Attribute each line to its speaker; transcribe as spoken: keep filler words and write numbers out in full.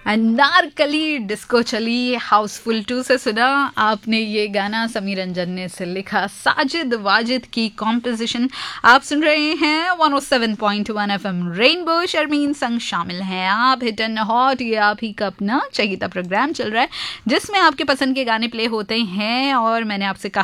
Speaker 1: Anarkali disco चली Housefull to से सुना आपने ये गाना। समीर रंजन ने इसे लिखा, साजिद वाजिद की कॉम्पोजिशन। आप सुन रहे हैं one O seven point one FM rainbow. Sharmin संग शामिल हैं आप। हिट एंड हॉट, ये आप ही का अपना चाहिए प्रोग्राम चल रहा है जिसमें आपके पसंद के गाने प्ले होते हैं। और मैंने आपसे कहा